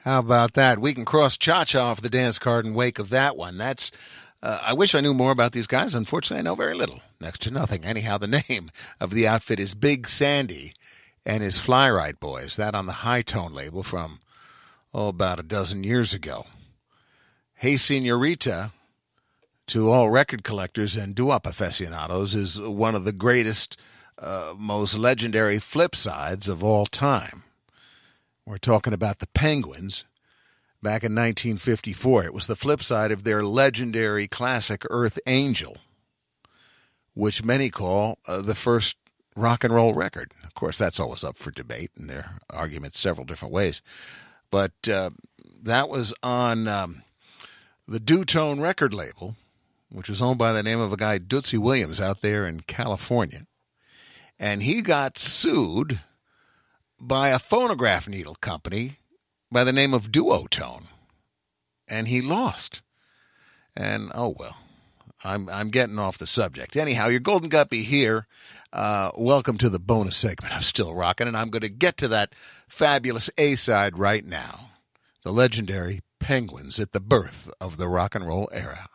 How about that? We can cross Cha-Cha off the dance card in wake of that one. That's. I wish I knew more about these guys. Unfortunately, I know very little, next to nothing. Anyhow, the name of the outfit is Big Sandy and his Fly Right Boys. That on the High Tone label from, about a dozen years ago. Hey, Senorita, to all record collectors and doo-wop aficionados, is one of the greatest, most legendary flip sides of all time. We're talking about the Penguins. Back in 1954, it was the flip side of their legendary classic Earth Angel, which many call the first rock and roll record. Of course, that's always up for debate, and there are arguments several different ways. But that was on the Doo-Tone record label, which was owned by the name of a guy, Dootsy Williams, out there in California. And he got sued by a phonograph needle company by the name of Duotone, and he lost. And, oh, well, I'm getting off the subject. Anyhow, your Golden Guppy here. Welcome to the bonus segment of Still Rockin', and I'm going to get to that fabulous A-side right now. The legendary Penguins at the birth of the rock and roll era.